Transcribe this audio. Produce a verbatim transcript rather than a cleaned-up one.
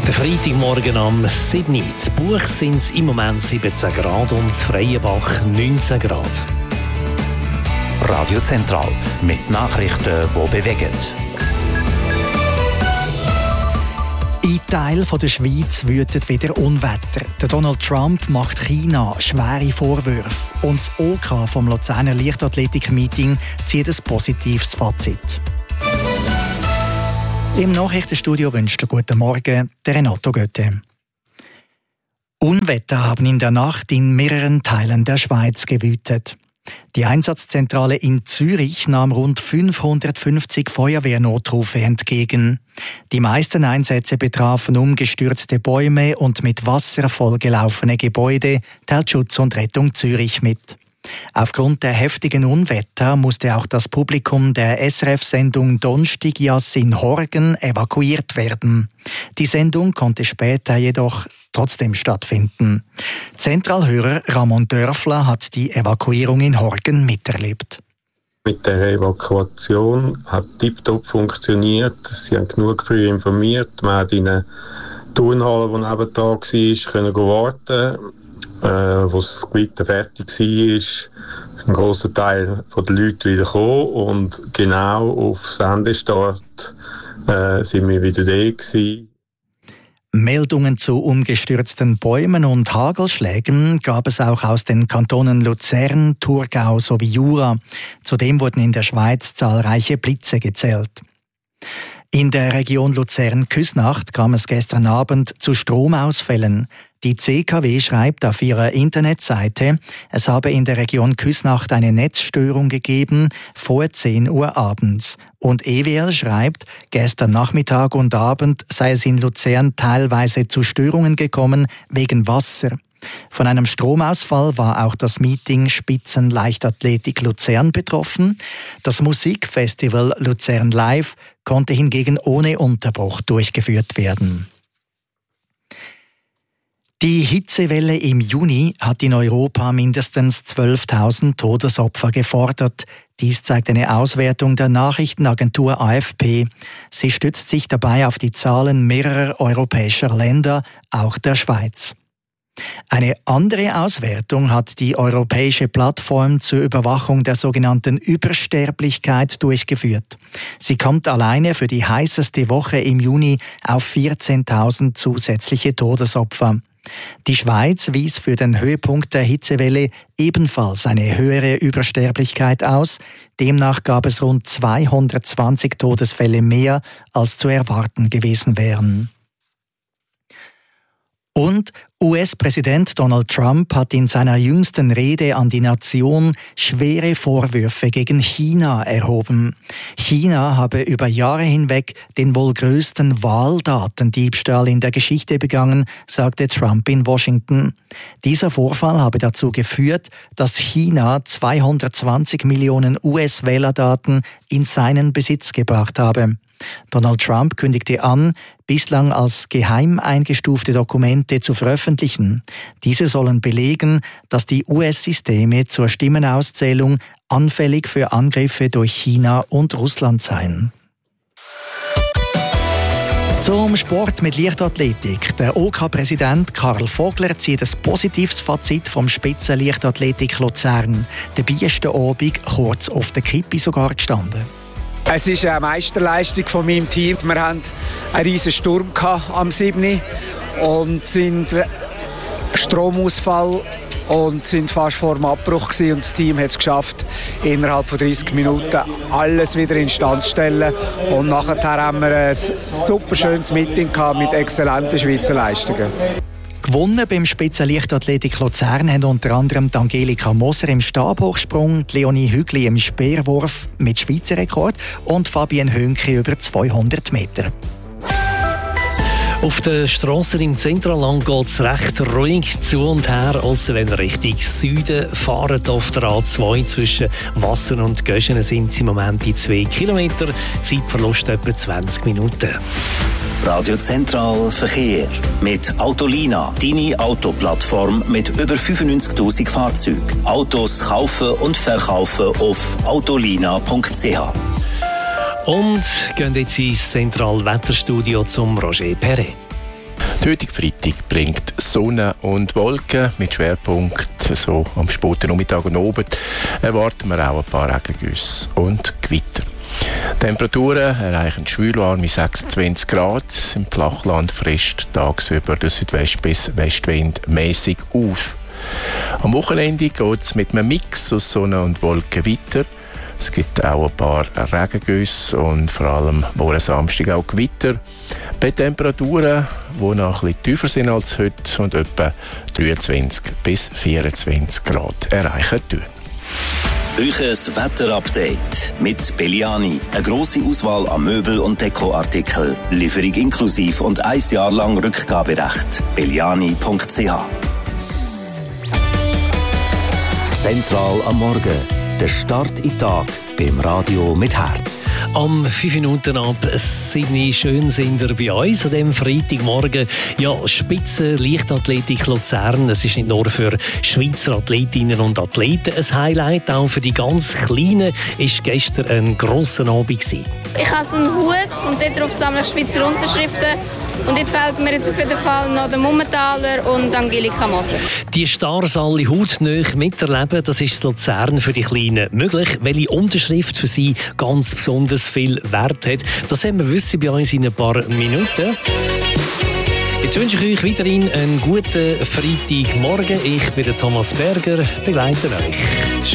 Der Freitagmorgen am siebten Uhr. Zu Buch sind es im Moment siebzehn Grad und zu Freienbach neunzehn Grad. Radio Zentral mit Nachrichten, die bewegen. In Teilen der Schweiz wütet wieder Unwetter. Der Donald Trump macht China schwere Vorwürfe. Und das O K vom Luzerner Leichtathletik-Meeting zieht ein positives Fazit. Im Nachrichtenstudio wünscht er guten Morgen der Renato Götte. Unwetter haben in der Nacht in mehreren Teilen der Schweiz gewütet. Die Einsatzzentrale in Zürich nahm rund fünfhundertfünfzig Feuerwehrnotrufe entgegen. Die meisten Einsätze betrafen umgestürzte Bäume und mit Wasser vollgelaufene Gebäude, teilt Schutz und Rettung Zürich mit. Aufgrund der heftigen Unwetter musste auch das Publikum der S R F-Sendung Donstigias in Horgen evakuiert werden. Die Sendung konnte später jedoch trotzdem stattfinden. Zentralhörer Ramon Dörfler hat die Evakuierung in Horgen miterlebt. Mit der Evakuation hat tiptop funktioniert. Sie haben genug früh informiert. Man hat in einer Turnhalle, die nebendran war, können warten. Äh, wo das Gewitter fertig war, ist ein grosser Teil der Leute wieder gekommen und genau auf Sendestart äh, sind wir wieder da gewesen. Meldungen zu umgestürzten Bäumen und Hagelschlägen gab es auch aus den Kantonen Luzern, Thurgau sowie Jura. Zudem wurden in der Schweiz zahlreiche Blitze gezählt. In der Region Luzern-Küsnacht kam es gestern Abend zu Stromausfällen. Die C K W schreibt auf ihrer Internetseite, es habe in der Region Küsnacht eine Netzstörung gegeben vor zehn Uhr abends. Und E W L schreibt, gestern Nachmittag und Abend sei es in Luzern teilweise zu Störungen gekommen wegen Wasser. Von einem Stromausfall war auch das Meeting Spitzenleichtathletik Luzern betroffen. Das Musikfestival Luzern Live konnte hingegen ohne Unterbruch durchgeführt werden. Die Hitzewelle im Juni hat in Europa mindestens zwölftausend Todesopfer gefordert. Dies zeigt eine Auswertung der Nachrichtenagentur A F P. Sie stützt sich dabei auf die Zahlen mehrerer europäischer Länder, auch der Schweiz. Eine andere Auswertung hat die Europäische Plattform zur Überwachung der sogenannten Übersterblichkeit durchgeführt. Sie kommt alleine für die heißeste Woche im Juni auf vierzehntausend zusätzliche Todesopfer. Die Schweiz wies für den Höhepunkt der Hitzewelle ebenfalls eine höhere Übersterblichkeit aus. Demnach gab es rund zweihundertzwanzig Todesfälle mehr, als zu erwarten gewesen wären. Und U S-Präsident Donald Trump hat in seiner jüngsten Rede an die Nation schwere Vorwürfe gegen China erhoben. China habe über Jahre hinweg den wohl größten Wahldatendiebstahl in der Geschichte begangen, sagte Trump in Washington. Dieser Vorfall habe dazu geführt, dass China zweihundertzwanzig Millionen U S-Wählerdaten in seinen Besitz gebracht habe. Donald Trump kündigte an, bislang als geheim eingestufte Dokumente zu veröffentlichen. Diese sollen belegen, dass die U S-Systeme zur Stimmenauszählung anfällig für Angriffe durch China und Russland seien. Zum Sport mit Leichtathletik. Der O K-Präsident Karl Vogler zieht ein positives Fazit vom Spitzenleichtathletik Luzern. Dabei ist der Abend kurz auf der Kippe sogar gestanden. Es ist eine Meisterleistung von meinem Team. Wir hatten einen riesen Sturm am siebten und sind Stromausfall und sind fast vor dem Abbruch gewesen. Und das Team hat es geschafft, innerhalb von dreißig Minuten alles wieder instand zu stellen. Und nachher haben wir ein super schönes Meeting gehabt mit exzellenten Schweizer Leistungen. Gewonnen beim Spitzenleichtathletik Luzern haben unter anderem Angelika Moser im Stabhochsprung, Leonie Hügli im Speerwurf mit Schweizer Rekord und Fabienne Hönke über zweihundert Meter. Auf den Strassen im Zentralland geht es recht ruhig zu und her, also wenn Richtung Süden fahren. Auf der A zwei zwischen Wasser und Göschenen sind es im Moment die zwei Kilometer. Zeitverlust etwa zwanzig Minuten. Radio Zentral Verkehr mit Autolina, deine Autoplattform mit über fünfundneunzigtausend Fahrzeugen. Autos kaufen und verkaufen auf autolina punkt c h. Und gehen jetzt ins Zentralwetterstudio zum Roger Perret. Der heutige Freitag bringt Sonne und Wolken mit Schwerpunkt so am späten Nachmittag und Abend erwarten wir auch ein paar Regengüsse und Gewitter. Temperaturen erreichen schwülwarme sechsundzwanzig Grad. Im Flachland frisst tagsüber der Südwest- bis Westwind mäßig auf. Am Wochenende geht es mit einem Mix aus Sonne und Wolken weiter. Es gibt auch ein paar Regengüsse und vor allem morgen Samstag auch Gewitter. Bei Temperaturen, die noch ein bisschen tiefer sind als heute und etwa dreiundzwanzig bis vierundzwanzig Grad erreichen tun. Euches Wetterupdate mit Belliani. Eine grosse Auswahl an Möbel- und Dekoartikel. Lieferung inklusiv und ein Jahr lang Rückgaberecht. belliani punkt c h. Zentral am Morgen. Der Start in den Tag beim Radio mit Herz. Am fünf Minuten ab sieben schön sind wir bei uns an diesem Freitagmorgen. Ja, Spitze Leichtathletik Luzern. Es ist nicht nur für Schweizer Athletinnen und Athleten ein Highlight, auch für die ganz Kleinen war gestern ein grosser Abend gewesen. Ich habe so einen Hut und darauf sammle ich Schweizer Unterschriften. Und jetzt fehlt mir jetzt auf jeden Fall noch der Mummentaler und Angelika Moser. Die Stars alle hautnah miterleben, das ist in Luzern für die Kleinen möglich. Welche Unterschrift für sie ganz besonders viel Wert hat, das werden wir wissen bei uns in ein paar Minuten. Jetzt wünsche ich euch weiterhin einen guten Freitagmorgen. Ich bin der Thomas Berger, begleite euch.